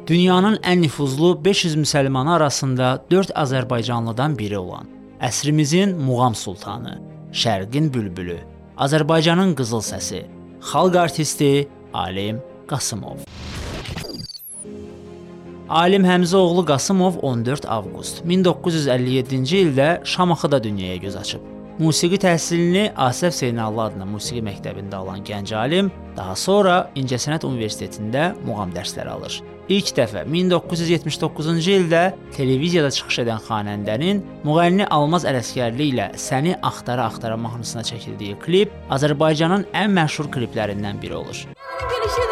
Dünyanın ən nüfuzlu 500 müsəlmanı arasında 4 Azərbaycanlıdan biri olan, əsrimizin muğam sultanı, Şərqin bülbülü, Azərbaycanın qızıl səsi, xalq artisti Alim Qasımov. Alim Həmzəoğlu Qasımov 14 avqust 1957-ci ildə Şamaxıda dünyaya göz açıb. Musiqi təhsilini Asəf Zeynallı adına musiqi məktəbində alan gənc alim, daha sonra İncəsənət Universitetində muğam dərsləri alır. İlk dəfə 1979-cu ildə televiziyada çıxış edən xanəndənin müğənni Almaz Ələsgərli ilə Səni Axtara-Axtara mahnısına çəkildiyi klip Azərbaycanın ən məşhur kliplərindən biri olur.